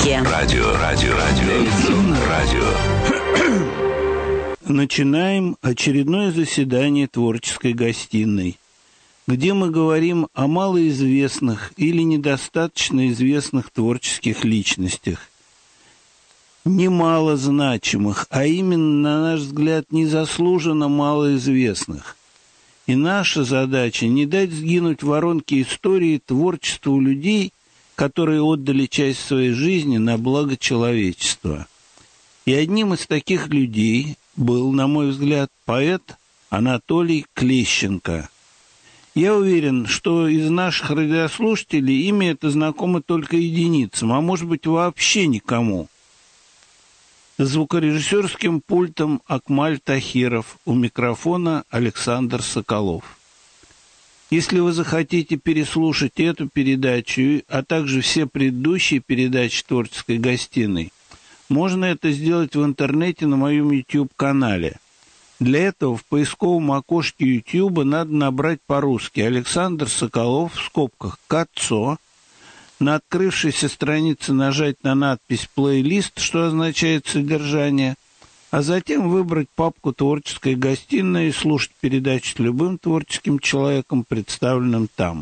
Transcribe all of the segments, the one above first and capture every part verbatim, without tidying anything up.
языке. Радио, радио, радио, радио. Начинаем очередное заседание творческой гостиной, где мы говорим о малоизвестных или недостаточно известных творческих личностях, немало значимых, а именно, на наш взгляд, незаслуженно малоизвестных. И наша задача — не дать сгинуть воронке истории творчеству людей, которые отдали часть своей жизни на благо человечества. И одним из таких людей был, на мой взгляд, поэт Анатолий Клещенко. Я уверен, что из наших радиослушателей имя это знакомо только единицам, а может быть вообще никому. За звукорежиссерским пультом Акмаль Тахиров, у микрофона Александр Соколов. Если вы захотите переслушать эту передачу, а также все предыдущие передачи творческой гостиной, можно это сделать в интернете на моем YouTube-канале. Для этого в поисковом окошке YouTube надо набрать по-русски «Александр Соколов» в скобках «Кацо». На открывшейся странице нажать на надпись «Плейлист», что означает «Содержание», а затем выбрать папку «Творческая гостиная» и слушать передачу с любым творческим человеком, представленным там.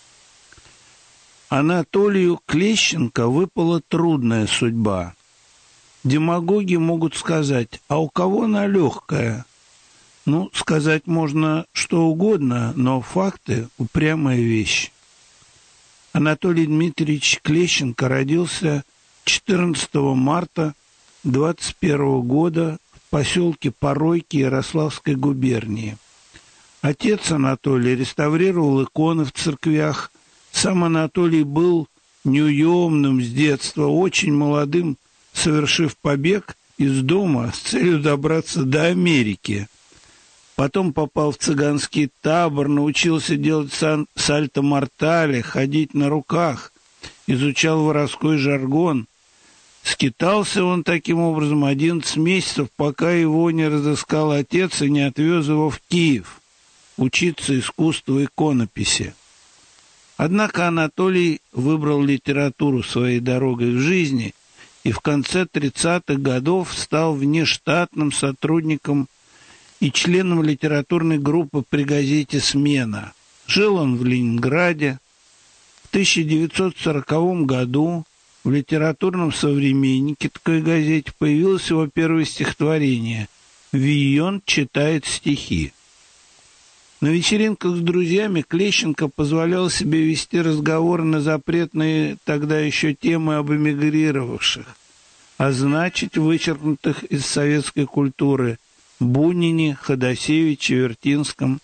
Анатолию Клещенко выпала трудная судьба. Демагоги могут сказать: а у кого она легкая? Ну, сказать можно что угодно, но факты — упрямая вещь. Анатолий Дмитриевич Клещенко родился четырнадцатого марта двадцать первого года в поселке Поройки Ярославской губернии. Отец Анатолий реставрировал иконы в церквях. Сам Анатолий был неуемным с детства, очень молодым, совершив побег из дома с целью добраться до Америки. Потом попал в цыганский табор, научился делать сальто-мортале, ходить на руках, изучал воровской жаргон. Скитался он таким образом одиннадцать месяцев, пока его не разыскал отец и не отвез его в Киев учиться искусству иконописи. Однако Анатолий выбрал литературу своей дорогой в жизни и в конце тридцатых годов стал внештатным сотрудником и членом литературной группы при газете «Смена». Жил он в Ленинграде. В тысяча девятьсот сороковом году в литературном «Современнике», такой газете, появилось его первое стихотворение «Вийон читает стихи». На вечеринках с друзьями Клещенко позволял себе вести разговоры на запретные тогда еще темы об эмигрировавших, а значит, вычеркнутых из советской культуры Бунине, Ходосевиче, Вертинском.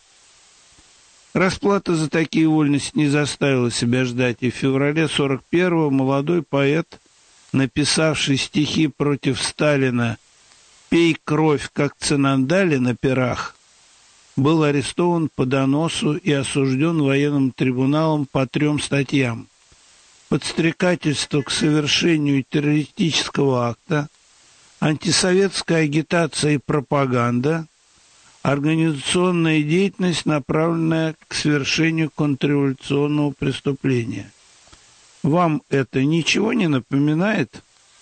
Расплата за такие вольности не заставила себя ждать, и в феврале сорок первого молодой поэт, написавший стихи против Сталина «Пей кровь, как Цинандали на пирах», был арестован по доносу и осужден военным трибуналом по трем статьям: подстрекательство к совершению террористического акта, антисоветская агитация и пропаганда, организационная деятельность, направленная к совершению контрреволюционного преступления. Вам это ничего не напоминает?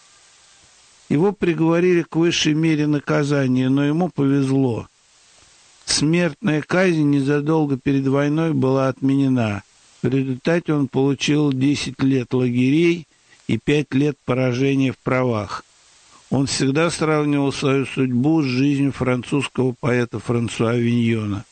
Его приговорили к высшей мере наказания, но ему повезло. Смертная казнь незадолго перед войной была отменена. В результате он получил десять лет лагерей и пять лет поражения в правах. Он всегда сравнивал свою судьбу с жизнью французского поэта Франсуа Виньона.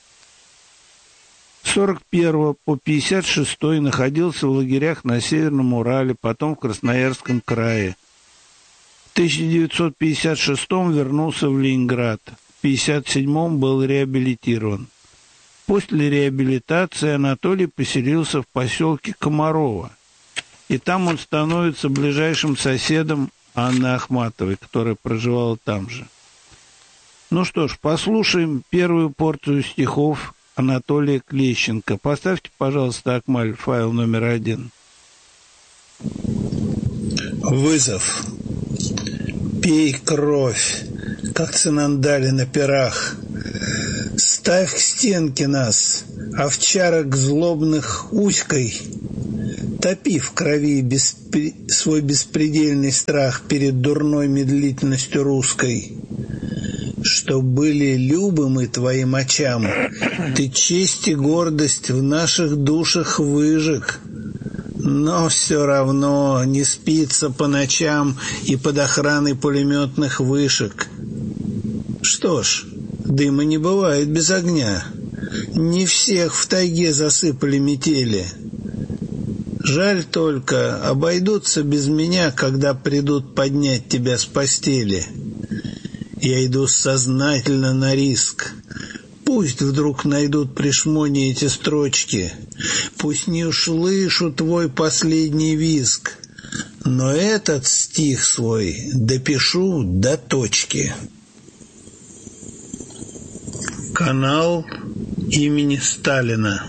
С сорок первого по пятьдесят шестой находился в лагерях на Северном Урале, потом в Красноярском крае. В тысяча девятьсот пятьдесят шестом вернулся в Ленинград. В пятьдесят седьмом был реабилитирован. После реабилитации Анатолий поселился в поселке Комарово, и там он становится ближайшим соседом Анны Ахматовой, которая проживала там же. Ну что ж, послушаем первую порцию стихов Анатолия Клещенко. Поставьте, пожалуйста, Акмаль, файл номер один. Вызов. Пей кровь, как Цинандали на пирах. Ставь к стенке нас, овчарок злобных уськой. Топи в крови беспри... свой беспредельный страх перед дурной медлительностью русской. Что были любы мы твоим очам, ты честь и гордость в наших душах выжег. Но все равно не спится по ночам и под охраной пулеметных вышек. Что ж, дыма не бывает без огня. Не всех в тайге засыпали метели. Жаль только, обойдутся без меня, когда придут поднять тебя с постели. Я иду сознательно на риск. Пусть вдруг найдут при шмоне эти строчки, пусть не услышу твой последний визг, но этот стих свой допишу до точки. Канал имени Сталина.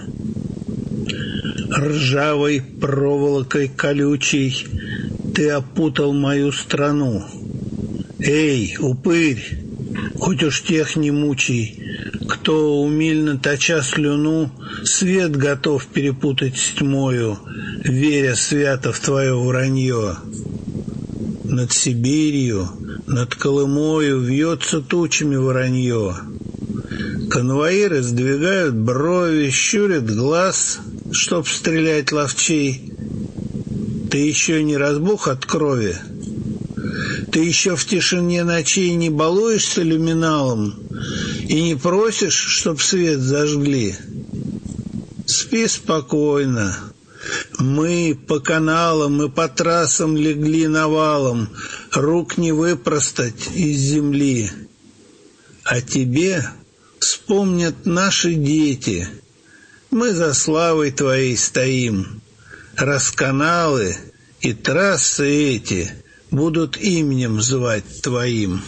Ржавой проволокой колючей ты опутал мою страну. Эй, упырь, хоть уж тех не мучай, кто, умильно точа слюну, свет готов перепутать с тьмою, веря свято в твое вранье. Над Сибирью, над Колымою вьется тучами воронье. Конвоиры сдвигают брови, щурят глаз, чтоб стрелять ловчей. Ты еще не разбух от крови? Ты еще в тишине ночей не балуешься люминалом и не просишь, чтоб свет зажгли? Спи спокойно. Мы по каналам и по трассам легли навалом, рук не выпростать из земли. А тебе вспомнят наши дети. Мы за славой твоей стоим. Раз каналы и трассы эти будут именем звать твоим.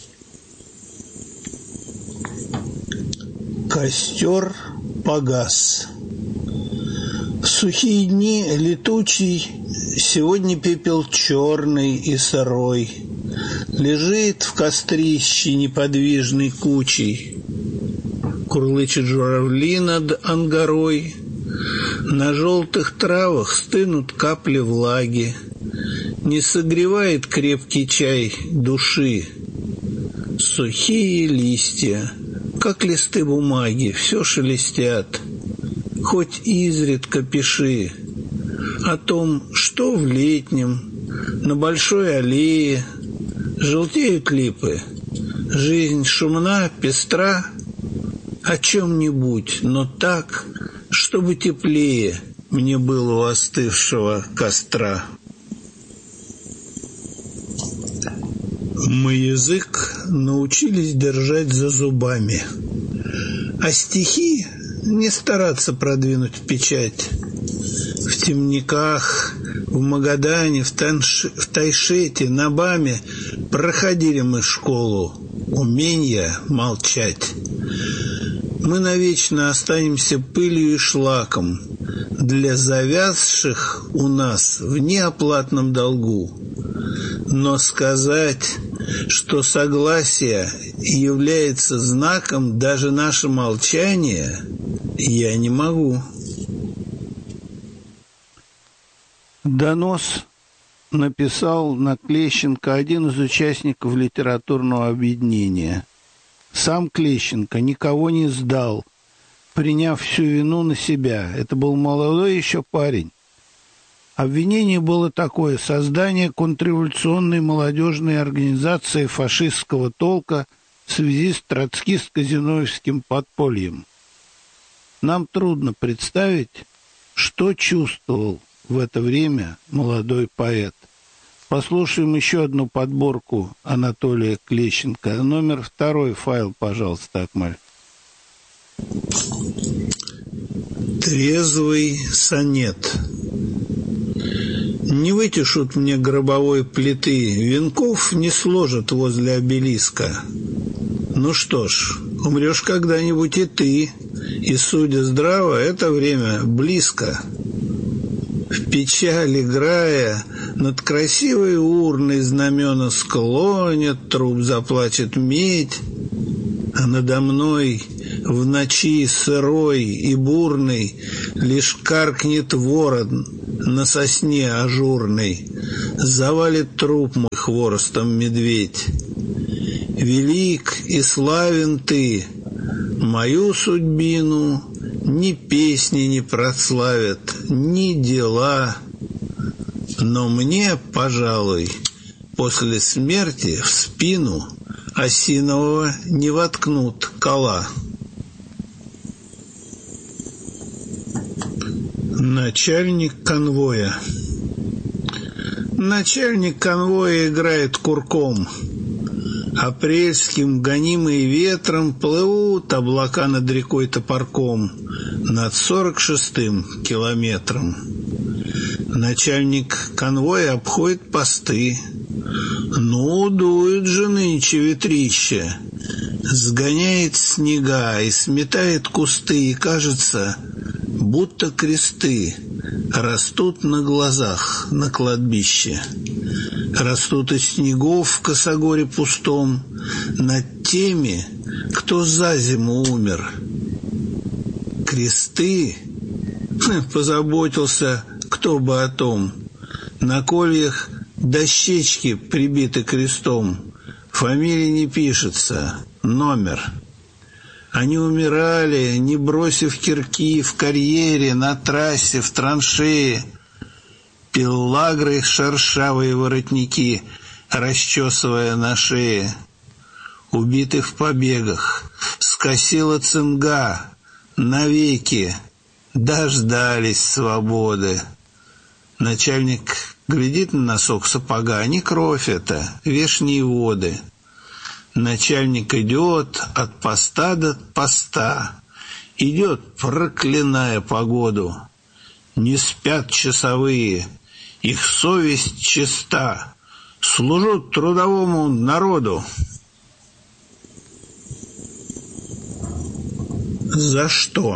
Костер погас. В сухие дни летучий, сегодня пепел черный и сырой, лежит в кострище неподвижной кучей. Курлычет журавли над ангарой, на желтых травах стынут капли влаги. Не согревает крепкий чай души. Сухие листья, как листы бумаги, все шелестят. Хоть изредка пиши о том, что в летнем на большой аллее желтеют липы. Жизнь шумна, пестра, о чем-нибудь, но так, чтобы теплее мне было у остывшего костра. Мы язык научились держать за зубами, а стихи не стараться продвинуть в печать. В темниках, в Магадане, в, Танш... в Тайшете, на Баме проходили мы школу умения молчать. Мы навечно останемся пылью и шлаком для завязших у нас в неоплатном долгу. Но сказать, что согласие является знаком даже наше молчание, я не могу. Донос написал на Клещенко один из участников литературного объединения. Сам Клещенко никого не сдал, приняв всю вину на себя. Это был молодой еще парень. Обвинение было такое: создание контрреволюционной молодежной организации фашистского толка в связи с троцкистско-зиновьевским подпольем. Нам трудно представить, что чувствовал в это время молодой поэт. Послушаем еще одну подборку Анатолия Клещенко. Номер второй файл, пожалуйста, Акмаль. Трезвый сонет. Не вытешут мне гробовой плиты, венков не сложат возле обелиска. Ну что ж, умрешь когда-нибудь и ты, и, судя здраво, это время близко. В печаль играя, над красивой урной знамена склонят, труп заплачет медь, а надо мной в ночи сырой и бурной лишь каркнет ворон, на сосне ажурной, завалит труп мой хворостом медведь. Велик и славен ты, мою судьбину ни песни не прославят, ни дела. Но мне, пожалуй, после смерти в спину осинового не воткнут кола. Начальник конвоя. Начальник конвоя играет курком. Апрельским, гонимые ветром, плывут облака над рекой Топорком, над сорок шестым километром. Начальник конвоя обходит посты. Ну, дует же нынче ветрище, сгоняет снега и сметает кусты, и кажется, будто кресты растут на глазах на кладбище. Растут из снегов в косогоре пустом над теми, кто за зиму умер. Кресты? Позаботился кто бы о том. На кольях дощечки прибиты крестом. Фамилия не пишется, номер. Они умирали, не бросив кирки, в карьере, на трассе, в траншее. Пиллагры шершавые воротники, расчесывая на шее. Убиты в побегах, скосила цинга, навеки дождались свободы. Начальник глядит на носок сапога, не кровь это, вешние воды. Начальник идет от поста до поста, идет, проклиная погоду. Не спят часовые, их совесть чиста, служат трудовому народу. За что?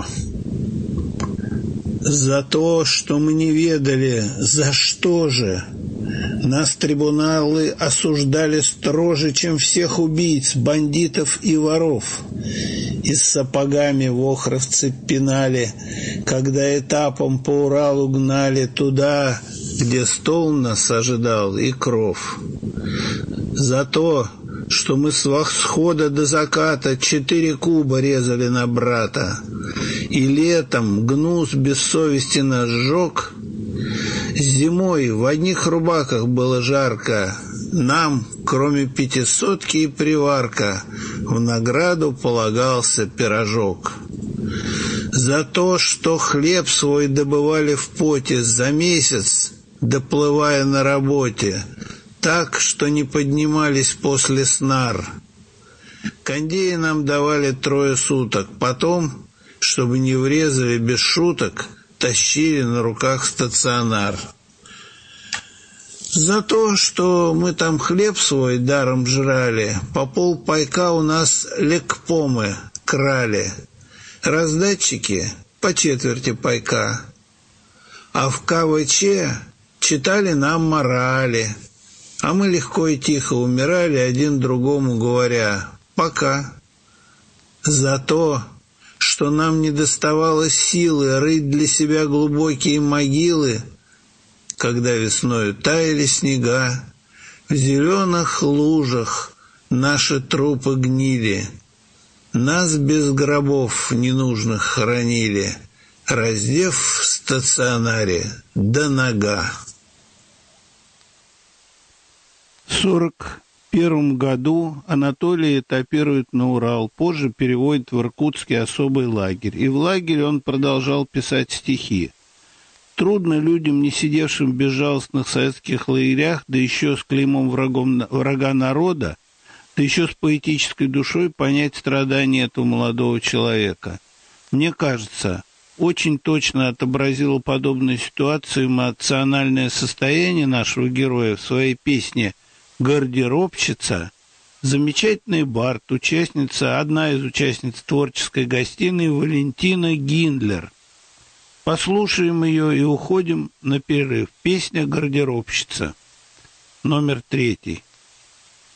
За то, что мы не ведали, за что же? Нас трибуналы осуждали строже, чем всех убийц, бандитов и воров. И с сапогами вохровцы пинали, когда этапом по Уралу гнали туда, где стол нас ожидал и кров. За то, что мы с восхода до заката четыре куба резали на брата, и летом гнус без совести нас сжег. Зимой в одних рубаках было жарко, нам, кроме пятисотки и приварка, в награду полагался пирожок. За то, что хлеб свой добывали в поте за месяц, доплывая на работе, так, что не поднимались после снар. Кондеи нам давали трое суток, потом, чтобы не врезали без шуток, тащили на руках стационар. За то, что мы там хлеб свой даром жрали, по полпайка у нас лекпомы крали, раздатчики по четверти пайка, а в ка вэ че читали нам морали, а мы легко и тихо умирали, один другому говоря «пока». За то, что нам не доставало силы рыть для себя глубокие могилы, когда весною таяли снега, в зеленых лужах наши трупы гнили, нас без гробов ненужных хоронили, раздев в стационаре до нога. В сорок первом году Анатолий этапирует на Урал, позже переводит в Иркутский особый лагерь. И в лагере он продолжал писать стихи. Трудно людям, не сидевшим в безжалостных советских лагерях, да еще с клеймом врагом, врага народа, да еще с поэтической душой понять страдания этого молодого человека. Мне кажется, очень точно отобразило подобную ситуацию эмоциональное состояние нашего героя в своей песне «Гардеробщица», замечательный бард, участница, одна из участниц творческой гостиной Валентина Гиндлер. Послушаем ее и уходим на перерыв. Песня «Гардеробщица», номер третий.